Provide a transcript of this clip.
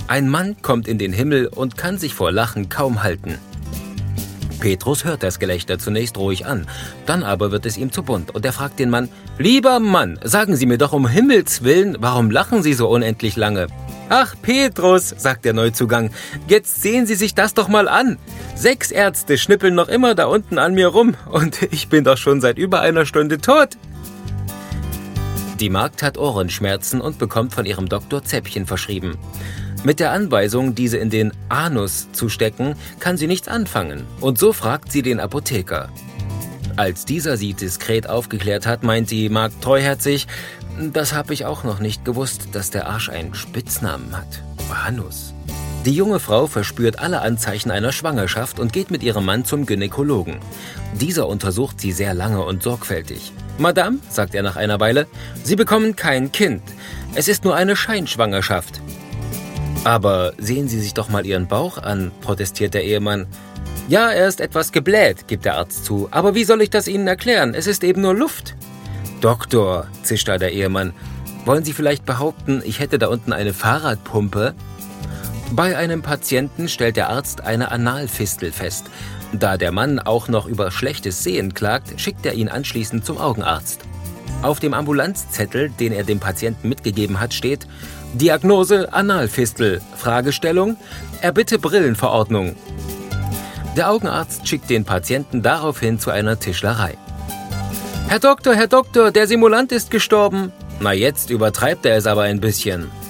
Ein Mann kommt in den Himmel und kann sich vor Lachen kaum halten. Petrus hört das Gelächter zunächst ruhig an, dann aber wird es ihm zu bunt und er fragt den Mann: »Lieber Mann, sagen Sie mir doch um Himmels Willen, warum lachen Sie so unendlich lange?« »Ach, Petrus«, sagt der Neuzugang, »jetzt sehen Sie sich das doch mal an. 6 Ärzte schnippeln noch immer da unten an mir rum und ich bin doch schon seit über einer Stunde tot.« Die Magd hat Ohrenschmerzen und bekommt von ihrem Doktor Zäpfchen verschrieben. Mit der Anweisung, diese in den Anus zu stecken, kann sie nichts anfangen und so fragt sie den Apotheker. Als dieser sie diskret aufgeklärt hat, meint die Magd treuherzig: »Das habe ich auch noch nicht gewusst, dass der Arsch einen Spitznamen hat. Anus.« Die junge Frau verspürt alle Anzeichen einer Schwangerschaft und geht mit ihrem Mann zum Gynäkologen. Dieser untersucht sie sehr lange und sorgfältig. »Madame«, sagt er nach einer Weile, »Sie bekommen kein Kind. Es ist nur eine Scheinschwangerschaft.« »Aber sehen Sie sich doch mal Ihren Bauch an«, protestiert der Ehemann. »Ja, er ist etwas gebläht«, gibt der Arzt zu. »Aber wie soll ich das Ihnen erklären? Es ist eben nur Luft.« »Doktor«, zischt da der Ehemann, »wollen Sie vielleicht behaupten, ich hätte da unten eine Fahrradpumpe?« Bei einem Patienten stellt der Arzt eine Analfistel fest. Da der Mann auch noch über schlechtes Sehen klagt, schickt er ihn anschließend zum Augenarzt. Auf dem Ambulanzzettel, den er dem Patienten mitgegeben hat, steht: Diagnose Analfistel, Fragestellung: Erbitte Brillenverordnung. Der Augenarzt schickt den Patienten daraufhin zu einer Tischlerei. Herr Doktor, der Simulant ist gestorben.« »Na, jetzt übertreibt er es aber ein bisschen.«